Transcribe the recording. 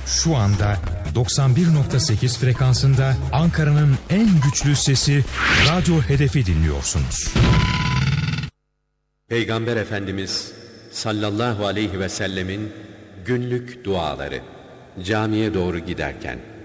şu anda 91.8 frekansında Ankara'nın en güçlü sesi Radyo Hedef'i dinliyorsunuz. Peygamber Efendimiz sallallahu aleyhi ve sellemin günlük duaları camiye doğru giderken.